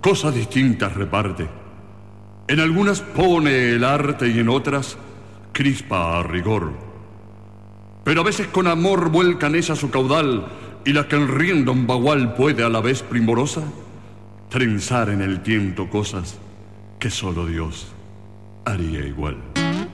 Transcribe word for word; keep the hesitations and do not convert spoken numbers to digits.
cosas distintas reparte. En algunas pone el arte y en otras crispa a rigor. Pero a veces con amor vuelcan ella su caudal, y la que el riendo en bagual puede a la vez primorosa trenzar en el tiento cosas que solo Dios haría igual.